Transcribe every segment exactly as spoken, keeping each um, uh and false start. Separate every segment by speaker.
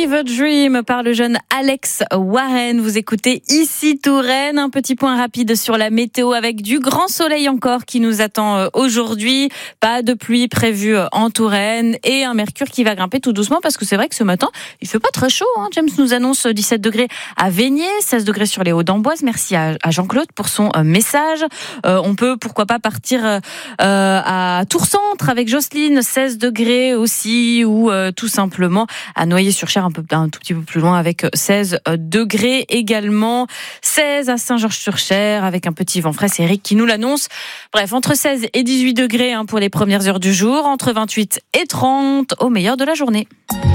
Speaker 1: Fever Dream par le jeune Alex Warren. Vous écoutez ici Touraine. Un petit point rapide sur la météo avec du grand soleil encore qui nous attend aujourd'hui. Pas de pluie prévue en Touraine et un mercure qui va grimper tout doucement parce que c'est vrai que ce matin, il fait pas très chaud. Hein. James nous annonce dix-sept degrés à Vénier, seize degrés sur les Hauts-d'Amboise. Merci à Jean-Claude pour son message. Euh, on peut pourquoi pas partir euh, à Tours-Centre avec Jocelyne, seize degrés aussi, ou euh, tout simplement à Noyer-sur-Cher un peu un tout petit peu plus loin avec seize degrés également, seize à Saint-Georges-sur-Cher avec un petit vent frais, c'est Eric qui nous l'annonce. Bref, entre seize et dix-huit degrés hein, pour les premières heures du jour, entre vingt-huit et trente au meilleur de la journée.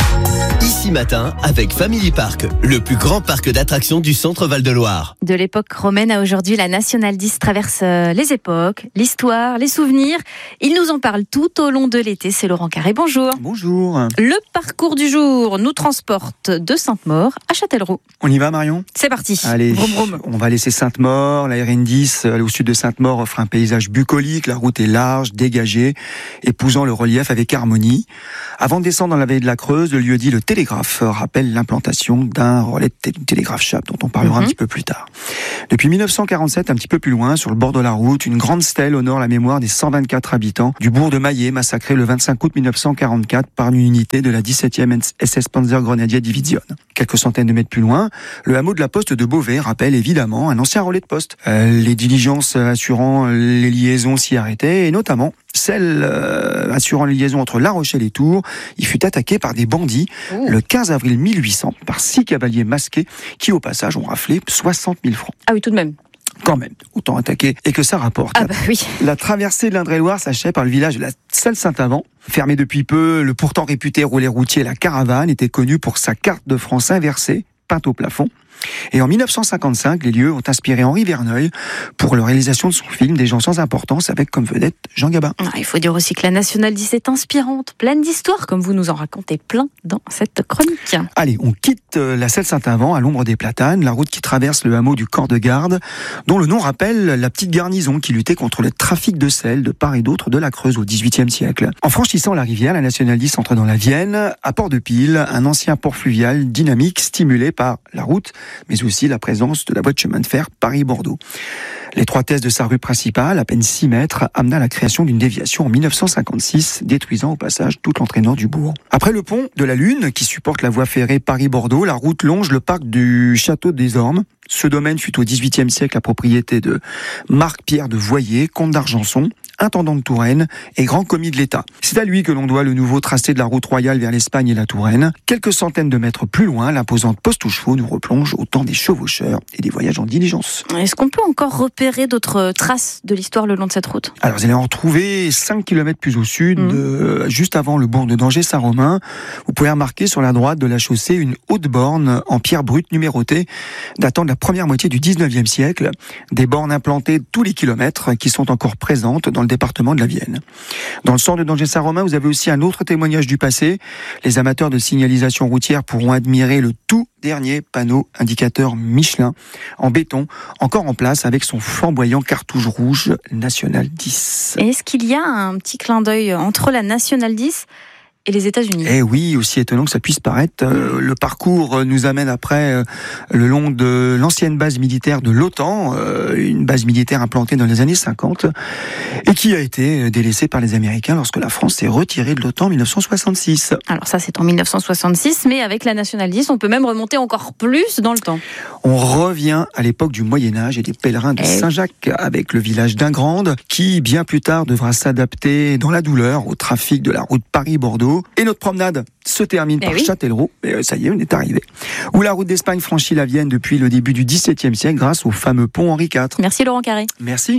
Speaker 2: Ici matin avec Family Park, le plus grand parc d'attractions du centre Val-de-Loire.
Speaker 1: De l'époque romaine à aujourd'hui, la Nationale dix traverse les époques, l'histoire, les souvenirs. Il nous en parle tout au long de l'été. C'est Laurent Carré, bonjour.
Speaker 3: Bonjour.
Speaker 1: Le parcours du jour nous transporte de Sainte-Maure à Châtellerault.
Speaker 3: On y va, Marion ?
Speaker 1: C'est parti.
Speaker 3: Allez,
Speaker 1: vroom, vroom. On
Speaker 3: va laisser Sainte-Maure. La R N dix, au sud de Sainte-Maure, offre un paysage bucolique. La route est large, dégagée, épousant le relief avec harmonie. Avant de descendre dans la vallée de la Creuse, le lieu dit le Télégraphe rappelle l'implantation d'un relais de télégraphe chape dont on parlera mm-hmm. un petit peu plus tard. Depuis dix-neuf cent quarante-sept, un petit peu plus loin, sur le bord de la route, une grande stèle honore la mémoire des cent vingt-quatre habitants du bourg de Maillet, massacrés le vingt-cinq août mille neuf cent quarante-quatre par une unité de la dix-septième S S Panzergrenadier Division. Quelques centaines de mètres plus loin, le hameau de la Poste de Beauvais rappelle évidemment un ancien relais de poste. Euh, les diligences assurant les liaisons s'y arrêtaient, et notamment celle euh, assurant les liaisons entre La Rochelle et Tours. Il fut attaqué par des bandits Ouh. le quinze avril mille huit cents par six cavaliers masqués qui, au passage, ont raflé soixante mille francs.
Speaker 1: Ah oui, tout de même.
Speaker 3: Quand même, autant attaquer et que ça rapporte.
Speaker 1: Ah bah oui.
Speaker 3: La traversée de l'Indre-et-Loire s'achève par le village de la Salle-Saint-Avant. Fermé depuis peu, le pourtant réputé relais routier La Caravane était connu pour sa carte de France inversée, peinte au plafond. Et en mille neuf cent cinquante-cinq, les lieux ont inspiré Henri Verneuil pour la réalisation de son film Des gens sans importance avec comme vedette Jean Gabin.
Speaker 1: Ah, il faut dire aussi que la Nationale dix est inspirante, pleine d'histoires, comme vous nous en racontez plein dans cette chronique.
Speaker 3: Allez, on quitte la Selle-Saint-Avant à l'ombre des platanes, la route qui traverse le hameau du Corps de Garde, dont le nom rappelle la petite garnison qui luttait contre le trafic de sel de part et d'autre de la Creuse au dix-huitième siècle. En franchissant la rivière, la Nationale dix entre dans la Vienne, à Port-de-Pile, un ancien port fluvial dynamique stimulé par la route, mais aussi la présence de la voie de chemin de fer Paris-Bordeaux. L'étroitesse de sa rue principale, à peine six mètres, amena la création d'une déviation en mille neuf cent cinquante-six, détruisant au passage toute l'entrée nord du bourg. Après le pont de la Lune, qui supporte la voie ferrée Paris-Bordeaux, la route longe le parc du Château des Ormes. Ce domaine fut au dix-huitième siècle la propriété de Marc-Pierre de Voyer, comte d'Argenson, intendant de Touraine et grand commis de l'État. C'est à lui que l'on doit le nouveau tracé de la route royale vers l'Espagne et la Touraine. Quelques centaines de mètres plus loin, l'imposante poste aux chevaux nous replonge au temps des chevaucheurs et des voyages en diligence.
Speaker 1: Est-ce qu'on peut encore repérer d'autres traces de l'histoire le long de cette route ?
Speaker 3: Alors, vous allez en retrouver cinq kilomètres plus au sud, mmh. euh, juste avant le bourg de Danger-Saint-Romain. Vous pouvez remarquer sur la droite de la chaussée une haute borne en pierre brute numérotée, datant de la première moitié du dix-neuvième siècle. Des bornes implantées tous les kilomètres qui sont encore présentes dans le département de la Vienne. Dans le centre de Danger-Saint-Romain, vous avez aussi un autre témoignage du passé. Les amateurs de signalisation routière pourront admirer le tout dernier panneau indicateur Michelin en béton, encore en place avec son flamboyant cartouche rouge Nationale dix.
Speaker 1: Et est-ce qu'il y a un petit clin d'œil entre la Nationale dix et les États-Unis?
Speaker 3: Eh oui, aussi étonnant que ça puisse paraître, euh, le parcours nous amène après euh, le long de l'ancienne base militaire de l'OTAN, euh, une base militaire implantée dans les années cinquante et qui a été délaissée par les Américains lorsque la France s'est retirée de l'OTAN en mille neuf cent soixante-six.
Speaker 1: Alors ça, c'est en mille neuf cent soixante-six, mais avec la Nationale dix, on peut même remonter encore plus dans le temps.
Speaker 3: On revient à l'époque du Moyen-Âge et des pèlerins de Saint-Jacques avec le village d'Ingrande qui, bien plus tard, devra s'adapter dans la douleur au trafic de la route Paris-Bordeaux. Et notre promenade se termine eh par oui. Châtellerault, et ça y est, on est arrivé. Où la route d'Espagne franchit la Vienne depuis le début du dix-septième siècle grâce au fameux pont Henri quatre.
Speaker 1: Merci Laurent Carré.
Speaker 3: Merci.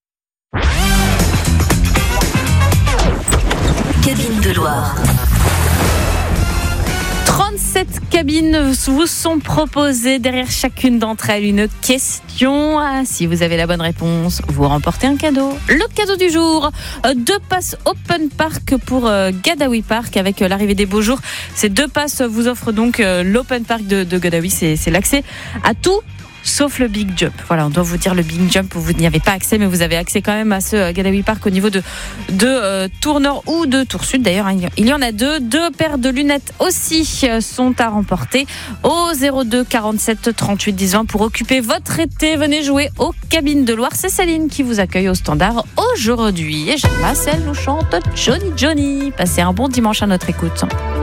Speaker 4: Cabine de Loire.
Speaker 1: trente-sept cabines vous sont proposées. Derrière chacune d'entre elles, une question. Ah, si vous avez la bonne réponse, vous remportez un cadeau. Le cadeau du jour, deux passes Open Park pour Gadawi Park avec l'arrivée des beaux jours. Ces deux passes vous offrent donc l'Open Park de, de Gadawi. C'est, c'est l'accès à tout sauf le Big Jump. Voilà, on doit vous dire le Big Jump, vous n'y avez pas accès, mais vous avez accès quand même à ce Gadawi Park au niveau de, de euh, Tour Nord ou de Tour Sud. D'ailleurs, il y en a deux. Deux paires de lunettes aussi sont à remporter au zéro deux quarante-sept trente-huit dix vingt pour occuper votre été. Venez jouer aux Cabines de Loire. C'est Céline qui vous accueille au standard aujourd'hui. Et Jeanne Massel nous chante Johnny Johnny. Passez un bon dimanche à notre écoute.